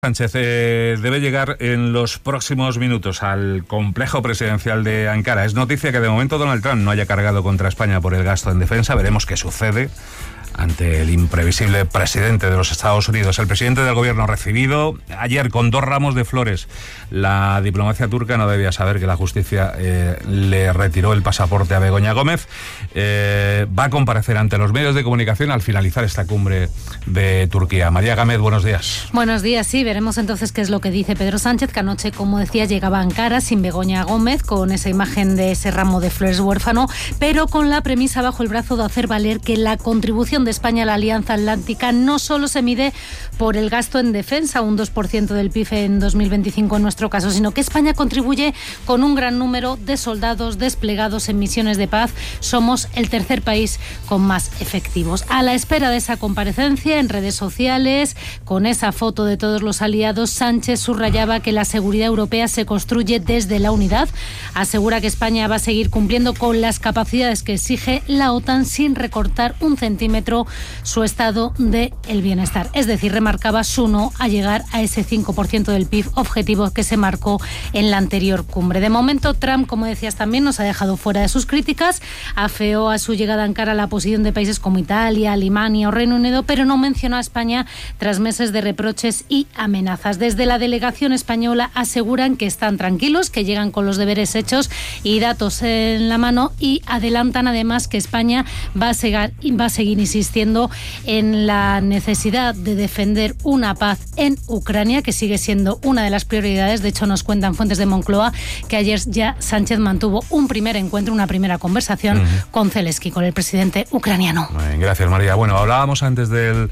Sánchez debe llegar en los próximos minutos al complejo presidencial de Ankara. Es noticia que de momento Donald Trump no haya cargado contra España por el gasto en defensa. Veremos qué sucede ante el imprevisible presidente de los Estados Unidos. El presidente del gobierno recibido ayer con 2 ramos de flores. La diplomacia turca no debía saber que la justicia le retiró el pasaporte a Begoña Gómez. Va a comparecer ante los medios de comunicación al finalizar esta cumbre de Turquía. María Gámez, buenos días. Buenos días, sí, veremos entonces qué es lo que dice Pedro Sánchez, que anoche, como decía, llegaba a Ankara sin Begoña Gómez, con esa imagen de ese ramo de flores huérfano, pero con la premisa bajo el brazo de hacer valer que la contribución de España a la Alianza Atlántica no solo se mide por el gasto en defensa, un 2% del PIB en 2025 en nuestro caso, sino que España contribuye con un gran número de soldados desplegados en misiones de paz. Somos el tercer país con más efectivos. A la espera de esa comparecencia en redes sociales, con esa foto de todos los aliados, Sánchez subrayaba que la seguridad europea se construye desde la unidad. Asegura que España va a seguir cumpliendo con las capacidades que exige la OTAN sin recortar un centímetro su estado del bienestar. Es decir, remarcaba su no a llegar a ese 5% del PIB objetivo que se marcó en la anterior cumbre. De momento, Trump, como decías también, nos ha dejado fuera de sus críticas. Afeó a su llegada a Ankara la posición de países como Italia, Alemania o Reino Unido, pero no mencionó a España tras meses de reproches y amenazas. Desde la delegación española aseguran que están tranquilos, que llegan con los deberes hechos y datos en la mano, y adelantan además que España va a seguir insistiendo en la necesidad de defender una paz en Ucrania, que sigue siendo una de las prioridades. De hecho, nos cuentan fuentes de Moncloa que ayer ya Sánchez mantuvo un primer encuentro, una primera conversación con Zelensky, con el presidente ucraniano. Gracias, María. Bueno, hablábamos antes del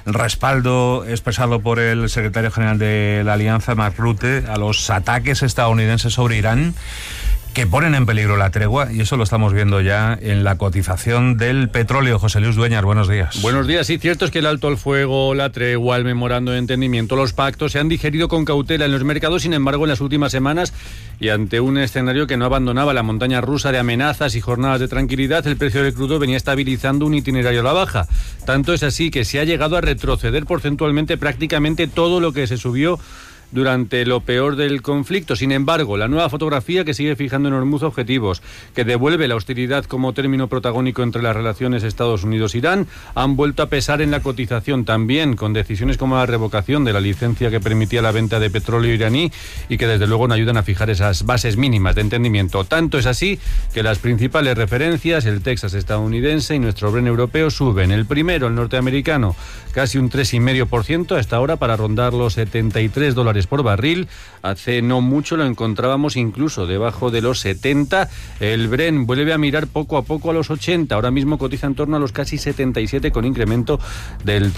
respaldo expresado por el secretario general de la Alianza, Mark Rutte, a los ataques estadounidenses sobre Irán, que ponen en peligro la tregua, y eso lo estamos viendo ya en la cotización del petróleo. José Luis Dueñas, buenos días. Buenos días. Sí, cierto es que el alto al fuego, la tregua, el memorando de entendimiento, los pactos se han digerido con cautela en los mercados. Sin embargo, en las últimas semanas, y ante un escenario que no abandonaba la montaña rusa de amenazas y jornadas de tranquilidad, el precio del crudo venía estabilizando un itinerario a la baja. Tanto es así que se ha llegado a retroceder porcentualmente prácticamente todo lo que se subió durante lo peor del conflicto. Sin embargo, la nueva fotografía que sigue fijando en Hormuz objetivos, que devuelve la hostilidad como término protagónico entre las relaciones Estados Unidos-Irán, han vuelto a pesar en la cotización, también con decisiones como la revocación de la licencia que permitía la venta de petróleo iraní y que desde luego no ayudan a fijar esas bases mínimas de entendimiento. Tanto es así que las principales referencias, el Texas estadounidense y nuestro Brent europeo, suben. El primero, el norteamericano, casi un 3,5% hasta ahora, para rondar los $73 por barril. Hace no mucho lo encontrábamos incluso debajo de los 70. El Brent vuelve a mirar poco a poco a los 80. Ahora mismo cotiza en torno a los casi 77, con incremento del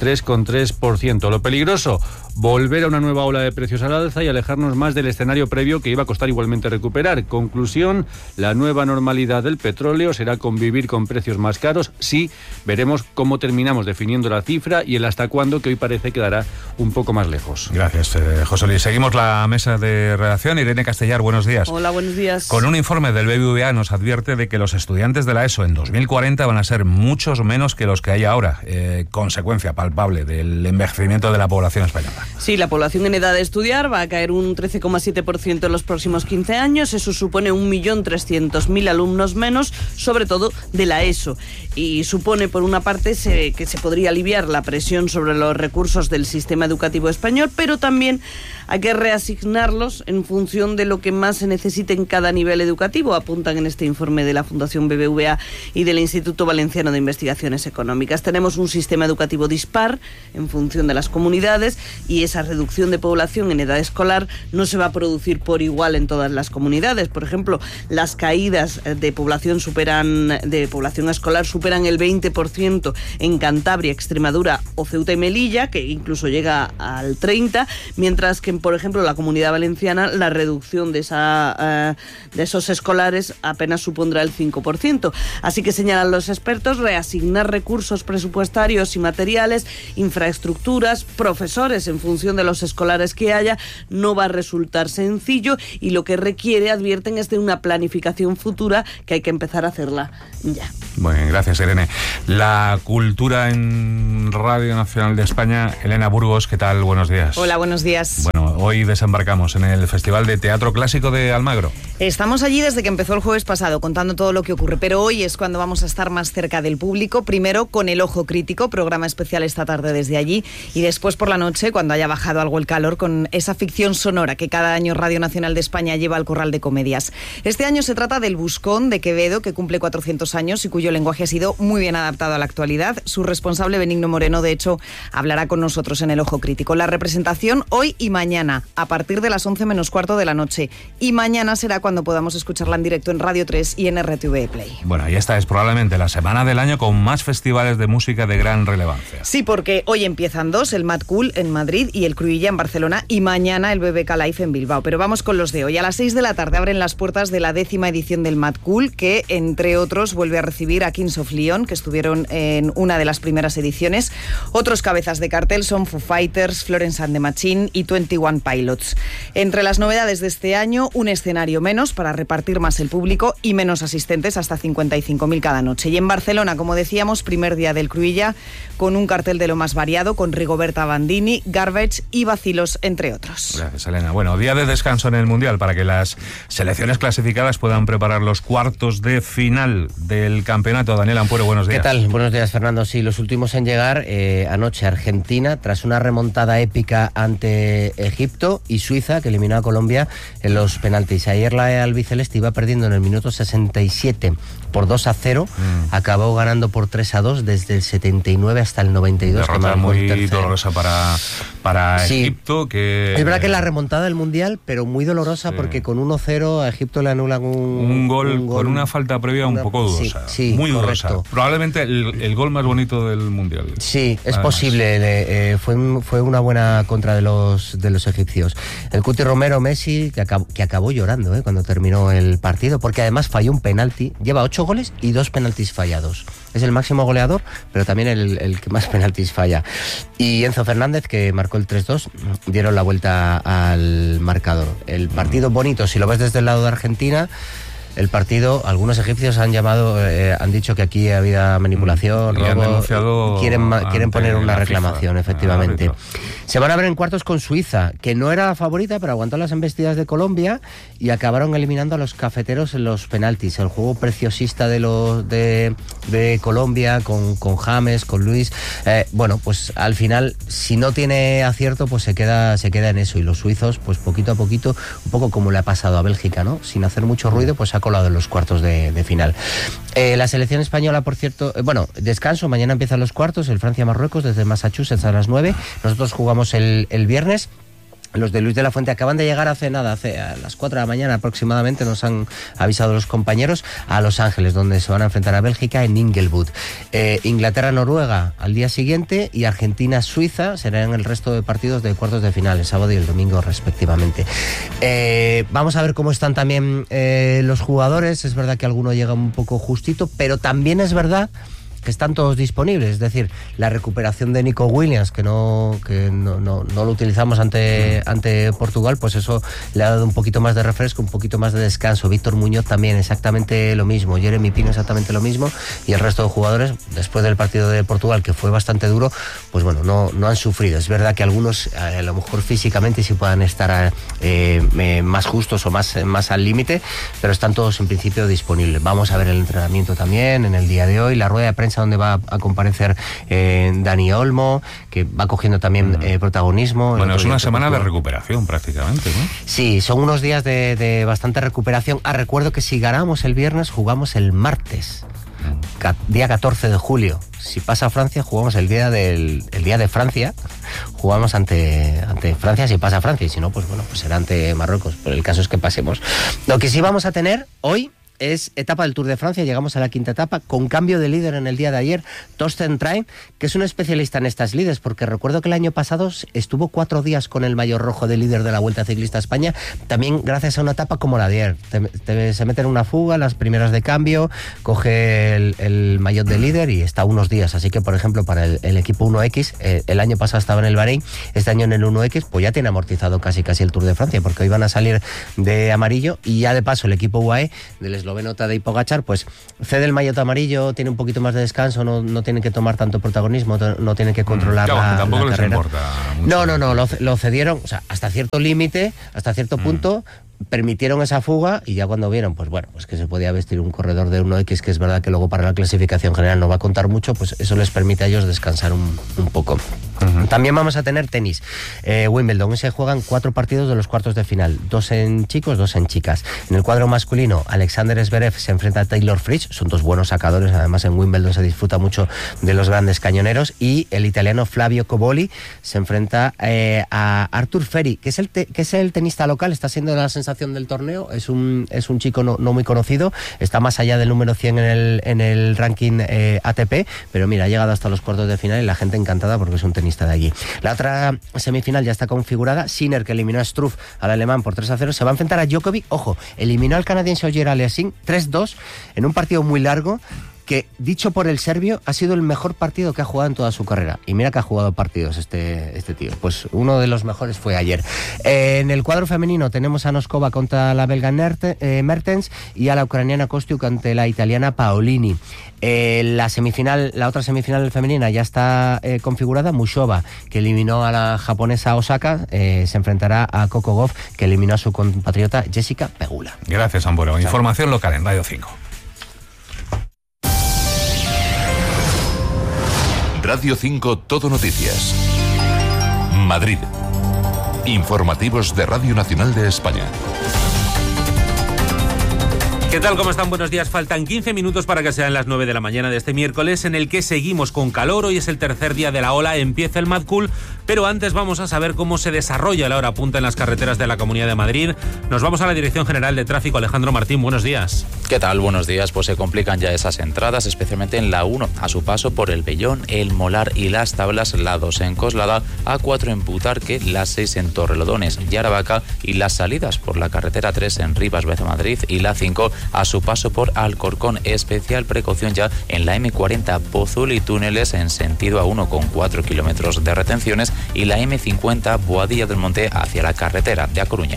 3,3%. Lo peligroso, volver a una nueva ola de precios al alza y alejarnos más del escenario previo, que iba a costar igualmente recuperar. Conclusión, la nueva normalidad del petróleo será convivir con precios más caros. Sí, veremos cómo terminamos definiendo la cifra y el hasta cuándo, que hoy parece quedará un poco más lejos. Gracias, José Luis. Seguimos la mesa de redacción. Irene Castellar, buenos días. Hola, buenos días. Con un informe del BBVA nos advierte de que los estudiantes de la ESO en 2040 van a ser muchos menos que los que hay ahora, consecuencia palpable del envejecimiento de la población española. Sí, la población en edad de estudiar va a caer un 13,7% en los próximos 15 años. Eso supone 1.300.000 alumnos menos, sobre todo de la ESO. Y supone, por una parte, que se podría aliviar la presión sobre los recursos del sistema educativo español, pero también hay que reasignarlos en función de lo que más se necesite en cada nivel educativo, apuntan en este informe de la Fundación BBVA y del Instituto Valenciano de Investigaciones Económicas. Tenemos un sistema educativo dispar en función de las comunidades, y esa reducción de población en edad escolar no se va a producir por igual en todas las comunidades. Por ejemplo, las caídas de población escolar superan el 20% en Cantabria, Extremadura o Ceuta y Melilla, que incluso llega al 30%, mientras que en por ejemplo, la Comunidad Valenciana, la reducción de esos escolares apenas supondrá el 5%. Así que señalan los expertos, reasignar recursos presupuestarios y materiales, infraestructuras, profesores en función de los escolares que haya, no va a resultar sencillo y lo que requiere, advierten, es de una planificación futura que hay que empezar a hacerla ya. Bueno, gracias, Irene. La cultura en Radio Nacional de España. Elena Burgos, ¿qué tal? Buenos días. Hola, buenos días. Bueno, hoy desembarcamos en el Festival de Teatro Clásico de Almagro. Estamos allí desde que empezó el jueves pasado, contando todo lo que ocurre, pero hoy es cuando vamos a estar más cerca del público, primero con El Ojo Crítico, programa especial esta tarde desde allí, y después por la noche, cuando haya bajado algo el calor, con esa ficción sonora que cada año Radio Nacional de España lleva al Corral de Comedias. Este año se trata del Buscón de Quevedo, que cumple 400 años y cuyo lenguaje ha sido muy bien adaptado a la actualidad. Su responsable, Benigno Moreno, de hecho, hablará con nosotros en El Ojo Crítico. La representación hoy y mañana, a partir de las 11 menos cuarto de la noche. Y mañana será cuando podamos escucharla en directo en Radio 3 y en RTV Play. Bueno, y esta es probablemente la semana del año con más festivales de música de gran relevancia. Sí, porque hoy empiezan dos, el Mad Cool en Madrid y el Cruïlla en Barcelona, y mañana el BBK Live en Bilbao. Pero vamos con los de hoy. A las 6 de la tarde abren las puertas de la 10ª edición del Mad Cool, que, entre otros, vuelve a recibir a Kings of Leon, que estuvieron en una de las primeras ediciones. Otros cabezas de cartel son Foo Fighters, Florence and the Machine y 21 Pilots. Entre las novedades de este año, un escenario menos para repartir más el público y menos asistentes, hasta 55.000 cada noche. Y en Barcelona, como decíamos, primer día del Cruïlla, con un cartel de lo más variado, con Rigoberta Bandini, Garbage y Vacilos, entre otros. Gracias, Elena. Bueno, día de descanso en el Mundial para que las selecciones clasificadas puedan preparar los cuartos de final del campeonato. Daniel Ampuero, buenos días. ¿Qué tal? Buenos días, Fernando. Sí, los últimos en llegar, anoche Argentina, tras una remontada épica ante Egipto, y Suiza, que eliminó a Colombia en los penaltis. Ayer la albiceleste iba perdiendo en el minuto 67 por 2-0, acabó ganando por 3-2 desde el 79 hasta el 92. Derrota muy dolorosa para sí. Egipto. Que es verdad que es la remontada del Mundial, pero muy dolorosa, sí, porque con 1-0 a Egipto le anulan un gol con una falta previa un poco dudosa. Sí, muy correcto. dudosa. Probablemente el gol más bonito del Mundial. Sí, es posible. Fue una buena contra de los egipcios. El Cuti Romero, Messi, que acabó llorando cuando terminó el partido, porque además falló un penalti. Lleva 8 goles y 2 penaltis fallados. Es el máximo goleador, pero también el que más penaltis falla. Y Enzo Fernández, que marcó el 3-2, dieron la vuelta al marcador. El partido bonito, si lo ves desde el lado de Argentina, el partido, algunos egipcios han dicho que aquí había manipulación, robo, quieren poner una reclamación, efectivamente. Se van a ver en cuartos con Suiza, que no era la favorita, pero aguantó las embestidas de Colombia y acabaron eliminando a los cafeteros en los penaltis. El juego preciosista de Colombia con James, con Luis. Bueno, pues al final, si no tiene acierto, pues se queda en eso. Y los suizos, pues poquito a poquito, un poco como le ha pasado a Bélgica, ¿no? Sin hacer mucho ruido, pues ha colado en los cuartos de final. La selección española, por cierto, descanso, mañana empiezan los cuartos, el Francia-Marruecos desde Massachusetts a las 9. Nosotros jugamos el viernes. Los de Luis de la Fuente acaban de llegar hace a las 4 de la mañana aproximadamente, nos han avisado los compañeros, a Los Ángeles, donde se van a enfrentar a Bélgica en Inglewood. Inglaterra-Noruega al día siguiente, y Argentina-Suiza serán el resto de partidos de cuartos de final, el sábado y el domingo respectivamente. Vamos a ver cómo están también los jugadores. Es verdad que alguno llega un poco justito, pero también es verdad que están todos disponibles. Es decir, la recuperación de Nico Williams, que no lo utilizamos ante Portugal, pues eso le ha dado un poquito más de refresco, un poquito más de descanso. Víctor Muñoz también exactamente lo mismo, Jeremy Pino exactamente lo mismo, y el resto de jugadores, después del partido de Portugal, que fue bastante duro, pues bueno, no han sufrido. Es verdad que algunos a lo mejor físicamente sí puedan estar más justos o más al límite, pero están todos en principio disponibles. Vamos a ver el entrenamiento también en el día de hoy, la rueda de prensa donde va a comparecer Dani Olmo, que va cogiendo también protagonismo. Bueno, es una semana de recuperación prácticamente, ¿no? Sí, son unos días de bastante recuperación. Recuerdo que si ganamos el viernes, jugamos el martes, día 14 de julio. Si pasa Francia, jugamos el día de Francia, jugamos ante Francia si pasa Francia, y si no, pues bueno, pues será ante Marruecos, pero el caso es que pasemos. Lo que sí vamos a tener hoy es etapa del Tour de Francia, llegamos a la quinta etapa, con cambio de líder en el día de ayer, Torsten Train, que es un especialista en estas lides, porque recuerdo que el año pasado estuvo 4 días con el maillot rojo de líder de la Vuelta Ciclista a España, también gracias a una etapa como la de ayer. Se mete en una fuga, las primeras de cambio, coge el maillot de líder y está unos días. Así que, por ejemplo, para el equipo 1X, el año pasado estaba en el Bahrein, este año en el 1X, pues ya tiene amortizado casi el Tour de Francia, porque hoy van a salir de amarillo y ya de paso el equipo UAE del esloveno Tadej Pogačar pues cede el maillot amarillo, tiene un poquito más de descanso, no tiene que tomar tanto protagonismo, no tiene que controlar tampoco la les carrera. Importa mucho. No, lo cedieron, o sea, hasta cierto límite, hasta cierto punto, permitieron esa fuga y ya cuando vieron, pues que se podía vestir un corredor de 1X, que es verdad que luego para la clasificación general no va a contar mucho, pues eso les permite a ellos descansar un poco. También vamos a tener tenis. Wimbledon, se juegan 4 partidos de los cuartos de final, 2 en chicos, 2 en chicas. En el cuadro masculino, Alexander Zverev se enfrenta a Taylor Fritz, son 2 buenos sacadores, además en Wimbledon se disfruta mucho de los grandes cañoneros, y el italiano Flavio Cobolli se enfrenta a Arthur Ferri, que es el tenista local, está siendo la sensación del torneo, es un chico no muy conocido, está más allá del número 100 en el ranking ATP, pero mira, ha llegado hasta los cuartos de final y la gente encantada porque es un tenista de allí. La otra semifinal ya está configurada. Sinner, que eliminó a Struff, al alemán, por 3-0, se va a enfrentar a Djokovic. Ojo, eliminó al canadiense Ogier Aliassime 3-2 en un partido muy largo, que, dicho por el serbio, ha sido el mejor partido que ha jugado en toda su carrera. Y mira que ha jugado partidos este tío. Pues uno de los mejores fue ayer. En el cuadro femenino tenemos a Noskova contra la belga Mertens y a la ucraniana Kostiuk ante la italiana Paolini. La otra semifinal femenina ya está configurada. Mushova, que eliminó a la japonesa Osaka, se enfrentará a Coco Gauff, que eliminó a su compatriota Jessica Pegula. Gracias, Amboreo. Información local en Radio 5. Radio 5 Todo Noticias. Madrid. Informativos de Radio Nacional de España. ¿Qué tal? ¿Cómo están? Buenos días. Faltan 15 minutos para que sean las 9 de la mañana de este miércoles, en el que seguimos con calor. Hoy es el tercer día de la ola, empieza el Mad Cool, pero antes vamos a saber cómo se desarrolla la hora punta en las carreteras de la Comunidad de Madrid. Nos vamos a la Dirección General de Tráfico. Alejandro Martín, buenos días. ¿Qué tal? Buenos días. Pues se complican ya esas entradas, especialmente en la 1, a su paso por el Bellón, el Molar y las Tablas, la 2 en Coslada, A4 en Butarque, la 6 en Torrelodones y Aravaca, y las salidas por la carretera 3 en Rivas Valle Madrid y la 5 a su paso por Alcorcón. Especial precaución ya en la M40 Pozul y túneles en sentido A1 con 4 kilómetros de retenciones, y la M50 Boadilla del Monte hacia la carretera de A Coruña.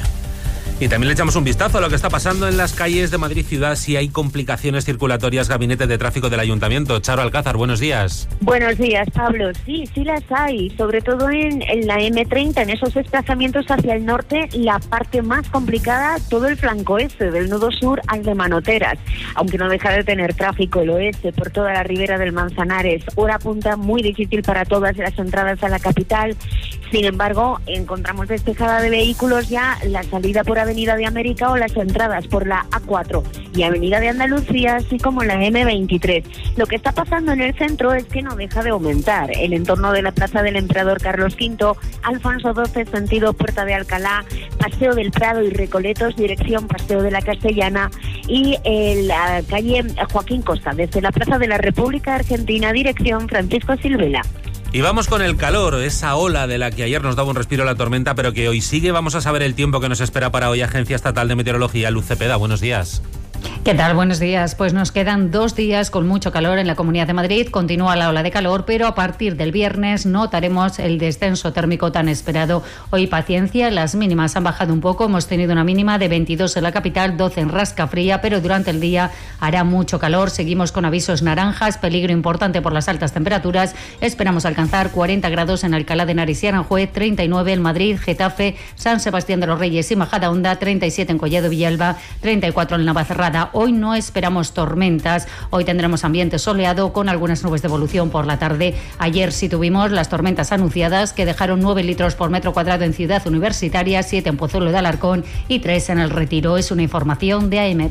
Y también le echamos un vistazo a lo que está pasando en las calles de Madrid ciudad, si hay complicaciones circulatorias. Gabinete de Tráfico del Ayuntamiento. Charo Alcázar, buenos días. Buenos días, Pablo. Sí las hay, sobre todo en la M30, en esos desplazamientos hacia el norte, la parte más complicada, todo el flanco este, del nudo sur al de Manoteras, aunque no deja de tener tráfico el oeste por toda la ribera del Manzanares. Hora punta muy difícil para todas las entradas a la capital. Sin embargo, encontramos despejada de vehículos ya la salida por Avenida de América o las entradas por la A4 y Avenida de Andalucía, así como la M23. Lo que está pasando en el centro es que no deja de aumentar. El entorno de la Plaza del Emperador Carlos V, Alfonso XII, sentido Puerta de Alcalá, Paseo del Prado y Recoletos, dirección Paseo de la Castellana, y la calle Joaquín Costa, desde la Plaza de la República Argentina, dirección Francisco Silvela. Y vamos con el calor, esa ola de la que ayer nos daba un respiro la tormenta, pero que hoy sigue. Vamos a saber el tiempo que nos espera para hoy. Agencia Estatal de Meteorología, Luz Cepeda, buenos días. ¿Qué tal? Buenos días. Pues nos quedan 2 días con mucho calor en la Comunidad de Madrid. Continúa la ola de calor, pero a partir del viernes notaremos el descenso térmico tan esperado. Hoy paciencia, las mínimas han bajado un poco. Hemos tenido una mínima de 22 en la capital, 12 en Rascafría, pero durante el día hará mucho calor. Seguimos con avisos naranjas, peligro importante por las altas temperaturas. Esperamos alcanzar 40 grados en Alcalá de Henares y Aranjuez, 39 en Madrid, Getafe, San Sebastián de los Reyes y Majadahonda, 37 en Collado Villalba, 34 en Navacerrada. Hoy no esperamos tormentas, hoy tendremos ambiente soleado con algunas nubes de evolución por la tarde. Ayer sí tuvimos las tormentas anunciadas, que dejaron 9 litros por metro cuadrado en Ciudad Universitaria, 7 en Pozuelo de Alarcón y 3 en El Retiro. Es una información de AEMET.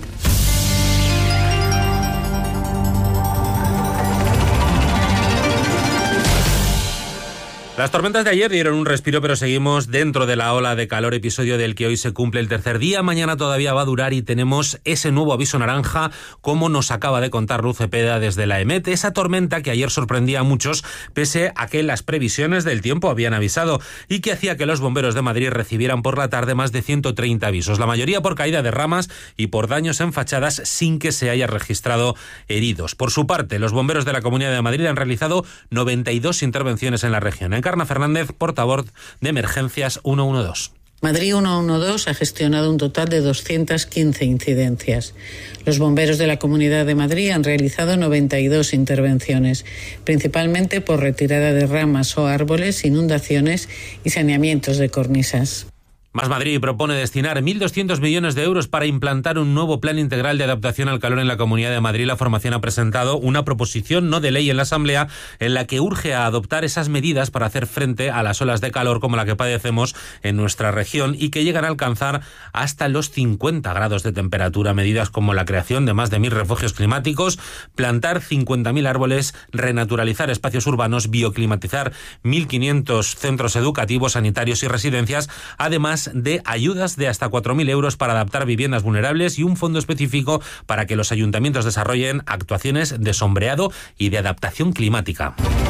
Las tormentas de ayer dieron un respiro, pero seguimos dentro de la ola de calor, episodio del que hoy se cumple el tercer día. Mañana todavía va a durar y tenemos ese nuevo aviso naranja, como nos acaba de contar Luz Cepeda desde la EMET. Esa tormenta que ayer sorprendía a muchos, pese a que las previsiones del tiempo habían avisado, y que hacía que los bomberos de Madrid recibieran por la tarde más de 130 avisos, la mayoría por caída de ramas y por daños en fachadas, sin que se haya registrado heridos. Por su parte, los bomberos de la Comunidad de Madrid han realizado 92 intervenciones en la región. Encarna Fernández, portavoz de Emergencias 112. Madrid 112 ha gestionado un total de 215 incidencias. Los bomberos de la Comunidad de Madrid han realizado 92 intervenciones, principalmente por retirada de ramas o árboles, inundaciones y saneamientos de cornisas. Más Madrid propone destinar 1.200 millones de euros para implantar un nuevo plan integral de adaptación al calor en la Comunidad de Madrid. La formación ha presentado una proposición no de ley en la Asamblea en la que urge a adoptar esas medidas para hacer frente a las olas de calor como la que padecemos en nuestra región y que llegan a alcanzar hasta los 50 grados de temperatura. Medidas como la creación de más de 1.000 refugios climáticos, plantar 50.000 árboles, renaturalizar espacios urbanos, bioclimatizar 1.500 centros educativos, sanitarios y residencias, además de ayudas de hasta 4.000 euros para adaptar viviendas vulnerables y un fondo específico para que los ayuntamientos desarrollen actuaciones de sombreado y de adaptación climática.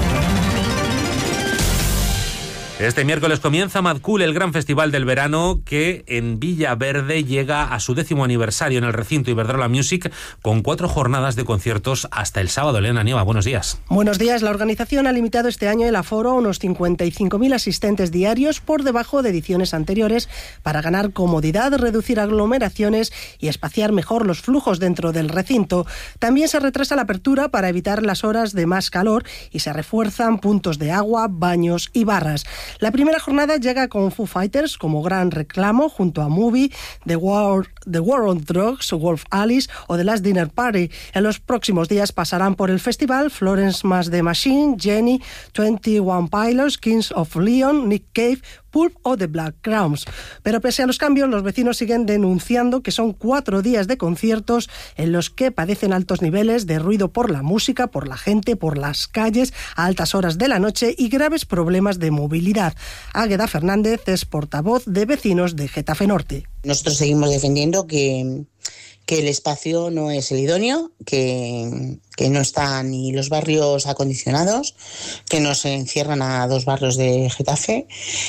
Este miércoles comienza Madcool, el gran festival del verano que en Villaverde llega a su 10º aniversario en el recinto Iberdrola Music, con 4 jornadas de conciertos hasta el sábado. Elena Nieva, buenos días. Buenos días. La organización ha limitado este año el aforo a unos 55.000 asistentes diarios, por debajo de ediciones anteriores, para ganar comodidad, reducir aglomeraciones y espaciar mejor los flujos dentro del recinto. También se retrasa la apertura para evitar las horas de más calor y se refuerzan puntos de agua, baños y barras. La primera jornada llega con Foo Fighters como gran reclamo, junto a Movie, The War on Drugs, Wolf Alice o The Last Dinner Party. En los próximos días pasarán por el festival Florence más The Machine, Jenny, 21 Pilots, Kings of Leon, Nick Cave, Pulp o The Black Crowns. Pero pese a los cambios, los vecinos siguen denunciando que son 4 días de conciertos en los que padecen altos niveles de ruido por la música, por la gente, por las calles, a altas horas de la noche y graves problemas de movilidad. Águeda Fernández es portavoz de vecinos de Getafe Norte. Nosotros seguimos defendiendo que el espacio no es el idóneo, que no están ni los barrios acondicionados, que no se encierran a 2 barrios de Getafe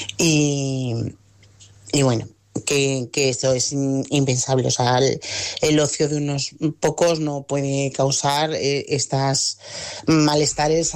y bueno, que esto es impensable. O sea, el ocio de unos pocos no puede causar estas malestares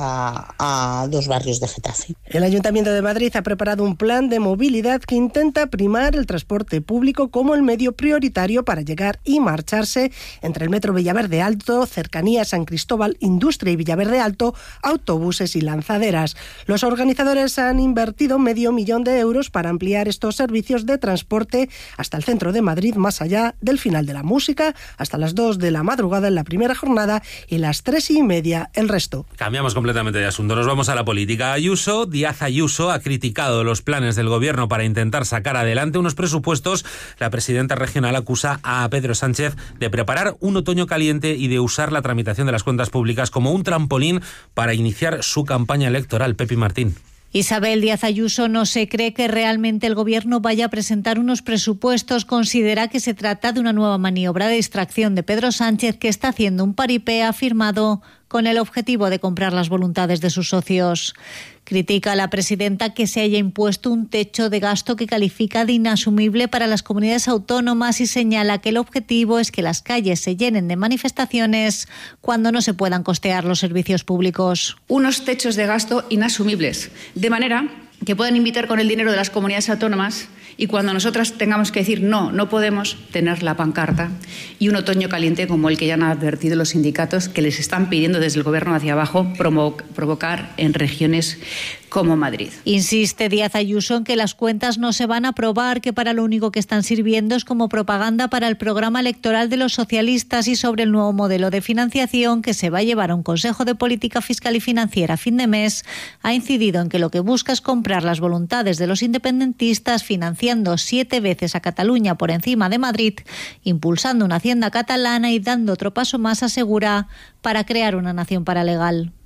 a 2 barrios de Getafe. El Ayuntamiento de Madrid ha preparado un plan de movilidad que intenta primar el transporte público como el medio prioritario para llegar y marcharse entre el metro Villaverde Alto, Cercanía, San Cristóbal, Industria y Villaverde Alto, autobuses y lanzaderas. Los organizadores han invertido $500.000 de euros para ampliar estos servicios de transporte hasta el centro de Madrid, más allá del final de la música, hasta las 2 de la madrugada en la primera jornada y las 3:30 el resto. Cambiamos completamente de asunto, nos vamos a la política. Díaz Ayuso ha criticado los planes del gobierno para intentar sacar adelante unos presupuestos. La presidenta regional acusa a Pedro Sánchez de preparar un otoño caliente y de usar la tramitación de las cuentas públicas como un trampolín para iniciar su campaña electoral. Pepi Martín. Isabel Díaz Ayuso no se cree que realmente el Gobierno vaya a presentar unos presupuestos. Considera que se trata de una nueva maniobra de distracción de Pedro Sánchez, que está haciendo un paripé, ha afirmado, con el objetivo de comprar las voluntades de sus socios. Critica a la presidenta que se haya impuesto un techo de gasto que califica de inasumible para las comunidades autónomas y señala que el objetivo es que las calles se llenen de manifestaciones cuando no se puedan costear los servicios públicos. Unos techos de gasto inasumibles, de manera que puedan invitar con el dinero de las comunidades autónomas y cuando nosotras tengamos que decir no podemos, tener la pancarta y un otoño caliente como el que ya han advertido los sindicatos, que les están pidiendo desde el Gobierno hacia abajo provocar en regiones como Madrid. Insiste Díaz Ayuso en que las cuentas no se van a aprobar, que para lo único que están sirviendo es como propaganda para el programa electoral de los socialistas, y sobre el nuevo modelo de financiación que se va a llevar a un Consejo de Política Fiscal y Financiera a fin de mes, ha incidido en que lo que busca es comprar las voluntades de los independentistas, financiando 7 veces a Cataluña por encima de Madrid, impulsando una hacienda catalana y dando otro paso más, asegura, para crear una nación paralegal.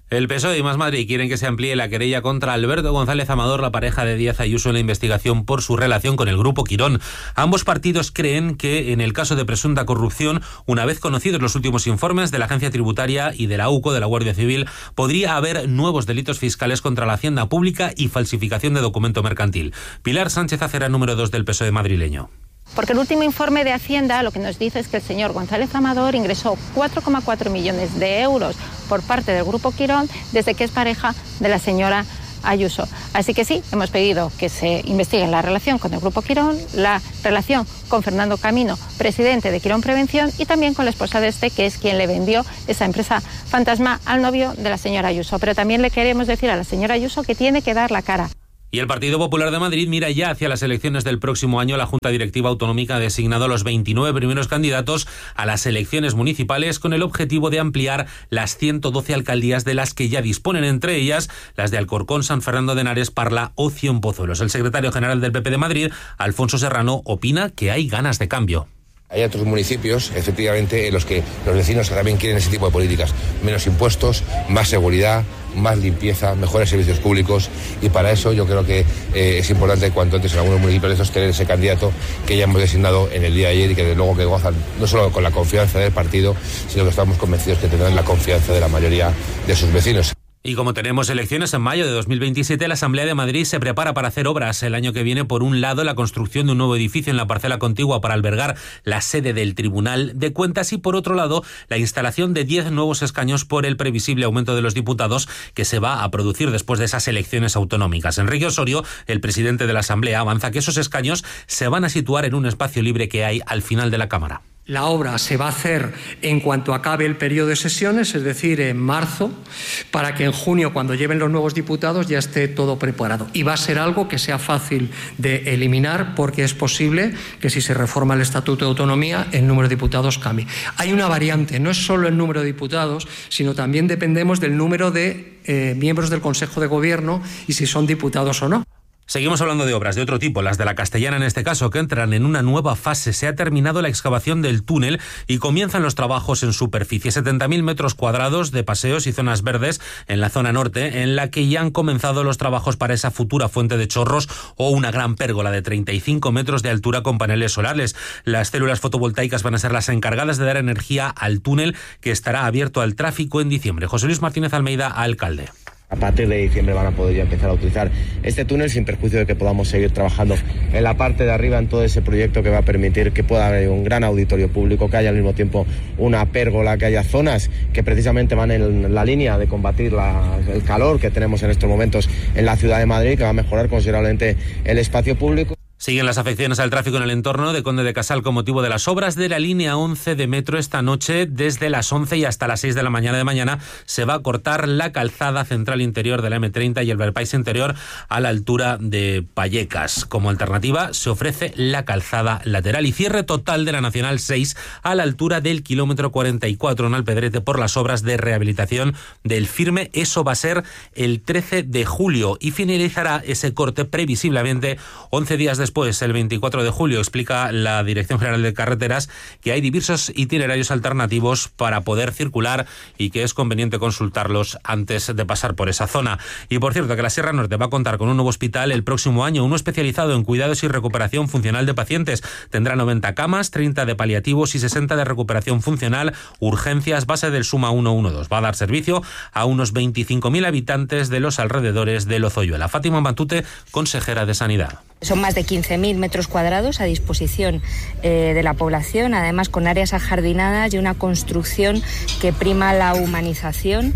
El PSOE y Más Madrid quieren que se amplíe la querella contra Alberto González Amador, la pareja de Díaz Ayuso, en la investigación por su relación con el Grupo Quirón. Ambos partidos creen que en el caso de presunta corrupción, una vez conocidos los últimos informes de la Agencia Tributaria y de la UCO, de la Guardia Civil, podría haber nuevos delitos fiscales contra la hacienda pública y falsificación de documento mercantil. Pilar Sánchez Acera, número 2 del PSOE madrileño. Porque el último informe de Hacienda lo que nos dice es que el señor González Amador ingresó 4,4 millones de euros por parte del Grupo Quirón desde que es pareja de la señora Ayuso. Así que sí, hemos pedido que se investigue la relación con el Grupo Quirón, la relación con Fernando Camino, presidente de Quirón Prevención, y también con la esposa de este, que es quien le vendió esa empresa fantasma al novio de la señora Ayuso. Pero también le queremos decir a la señora Ayuso que tiene que dar la cara. Y el Partido Popular de Madrid mira ya hacia las elecciones del próximo año. La Junta Directiva Autonómica ha designado a los 29 primeros candidatos a las elecciones municipales con el objetivo de ampliar las 112 alcaldías de las que ya disponen, entre ellas las de Alcorcón, San Fernando de Henares, Parla o Cienpozuelos. El secretario general del PP de Madrid, Alfonso Serrano, opina que hay ganas de cambio. Hay otros municipios, efectivamente, en los que los vecinos también quieren ese tipo de políticas. Menos impuestos, más seguridad, más limpieza, mejores servicios públicos, y para eso yo creo que es importante cuanto antes en algunos municipios de estos tener ese candidato que ya hemos designado en el día de ayer y que desde luego que gozan no solo con la confianza del partido, sino que estamos convencidos que tendrán la confianza de la mayoría de sus vecinos. Y como tenemos elecciones en mayo de 2027, la Asamblea de Madrid se prepara para hacer obras el año que viene. Por un lado, la construcción de un nuevo edificio en la parcela contigua para albergar la sede del Tribunal de Cuentas, y por otro lado, la instalación de 10 nuevos escaños por el previsible aumento de los diputados que se va a producir después de esas elecciones autonómicas. Enrique Osorio, el presidente de la Asamblea, avanza que esos escaños se van a situar en un espacio libre que hay al final de la Cámara. La obra se va a hacer en cuanto acabe el periodo de sesiones, es decir, en marzo, para que en junio, cuando lleven los nuevos diputados, ya esté todo preparado. Y va a ser algo que sea fácil de eliminar, porque es posible que si se reforma el Estatuto de Autonomía, el número de diputados cambie. Hay una variante, no es solo el número de diputados, sino también dependemos del número de miembros del Consejo de Gobierno y si son diputados o no. Seguimos hablando de obras de otro tipo, las de la Castellana en este caso, que entran en una nueva fase. Se ha terminado la excavación del túnel y comienzan los trabajos en superficie. 70.000 metros cuadrados de paseos y zonas verdes en la zona norte, en la que ya han comenzado los trabajos para esa futura fuente de chorros o una gran pérgola de 35 metros de altura con paneles solares. Las células fotovoltaicas van a ser las encargadas de dar energía al túnel, que estará abierto al tráfico en diciembre. José Luis Martínez Almeida, alcalde. A partir de diciembre van a poder ya empezar a utilizar este túnel, sin perjuicio de que podamos seguir trabajando en la parte de arriba en todo ese proyecto que va a permitir que pueda haber un gran auditorio público, que haya al mismo tiempo una pérgola, que haya zonas que precisamente van en la línea de combatir el calor que tenemos en estos momentos en la ciudad de Madrid, que va a mejorar considerablemente el espacio público. Siguen las afecciones al tráfico en el entorno de Conde de Casal con motivo de las obras de la línea 11 de metro. Esta noche, desde las 11 y hasta las 6 de la mañana de mañana, se va a cortar la calzada central interior de la M30 y el bypass interior a la altura de Vallecas. Como alternativa, se ofrece la calzada lateral y cierre total de la Nacional 6 a la altura del kilómetro 44 en Alpedrete por las obras de rehabilitación del Firme. Eso va a ser el 13 de julio y finalizará ese corte previsiblemente 11 días después, el 24 de julio. Explica la Dirección General de Carreteras que hay diversos itinerarios alternativos para poder circular y que es conveniente consultarlos antes de pasar por esa zona. Y por cierto, que la Sierra Norte va a contar con un nuevo hospital el próximo año, uno especializado en cuidados y recuperación funcional de pacientes. Tendrá 90 camas, 30 de paliativos y 60 de recuperación funcional, urgencias, base del Suma 112. Va a dar servicio a unos 25.000 habitantes de los alrededores de Lozoyuela. Fátima Matute, consejera de Sanidad. Son más de 15.000 metros cuadrados a disposición de la población, además con áreas ajardinadas y una construcción que prima la humanización,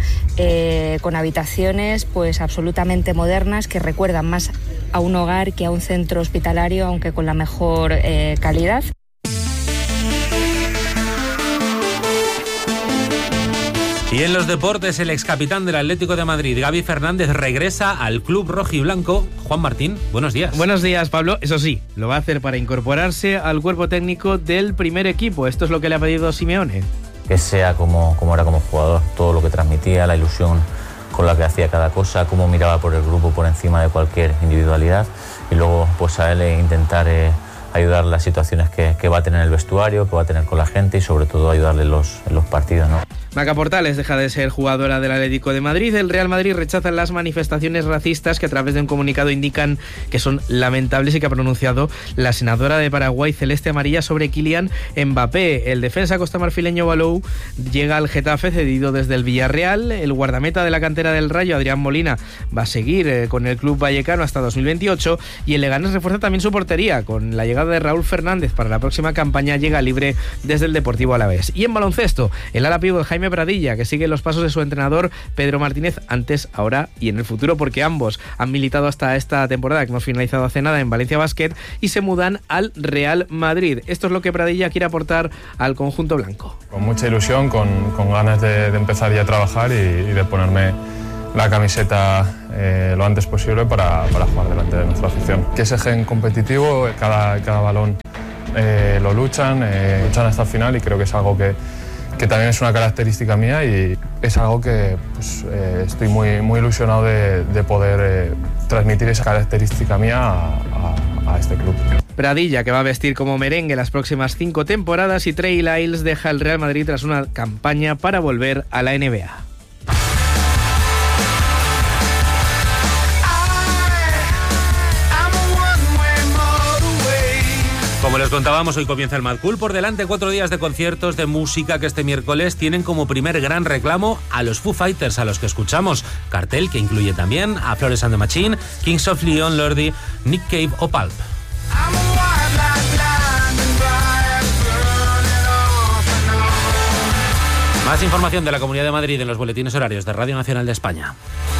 con habitaciones pues absolutamente modernas que recuerdan más a un hogar que a un centro hospitalario, aunque con la mejor calidad. Y en los deportes, el excapitán del Atlético de Madrid, Gaby Fernández, regresa al club rojiblanco. Juan Martín, buenos días. Buenos días, Pablo. Eso sí, lo va a hacer para incorporarse al cuerpo técnico del primer equipo. Esto es lo que le ha pedido Simeone. Que sea como era como jugador, todo lo que transmitía, la ilusión con la que hacía cada cosa, cómo miraba por el grupo por encima de cualquier individualidad, y luego pues a él intentar ayudar las situaciones que va a tener el vestuario, que va a tener con la gente y sobre todo ayudarle en los partidos, ¿no? Maca Portales deja de ser jugadora del Atlético de Madrid. El Real Madrid rechaza las manifestaciones racistas que a través de un comunicado indican que son lamentables y que ha pronunciado la senadora de Paraguay Celeste Amarilla sobre Kylian Mbappé. El defensa costamarfileño Balou llega al Getafe cedido desde el Villarreal. El guardameta de la cantera del Rayo, Adrián Molina, va a seguir con el club vallecano hasta 2028 y el Leganés refuerza también su portería. Con la llegada de Raúl Fernández para la próxima campaña llega libre desde el Deportivo Alavés. Y en baloncesto, el ala pívot Jaime Pradilla, que sigue los pasos de su entrenador Pedro Martínez antes, ahora y en el futuro, porque ambos han militado hasta esta temporada que hemos finalizado hace nada en Valencia Basket y se mudan al Real Madrid. Esto es lo que Pradilla quiere aportar al conjunto blanco. Con mucha ilusión, con ganas de empezar ya a trabajar y de ponerme la camiseta lo antes posible para jugar delante de nuestra afición. Que ese gen competitivo, cada balón lo luchan hasta el final y creo que es algo que también es una característica mía y es algo que pues, estoy muy ilusionado de poder transmitir esa característica mía a este club. Pradilla, que va a vestir como merengue las próximas 5 temporadas, y Trey Lyles deja el Real Madrid tras una campaña para volver a la NBA. Como les contábamos, hoy comienza el Mad Cool. Por delante 4 días de conciertos de música que este miércoles tienen como primer gran reclamo a los Foo Fighters, a los que escuchamos. Cartel que incluye también a Florence and the Machine, Kings of Leon, Lordi, Nick Cave o Pulp. Más información de la Comunidad de Madrid en los boletines horarios de Radio Nacional de España.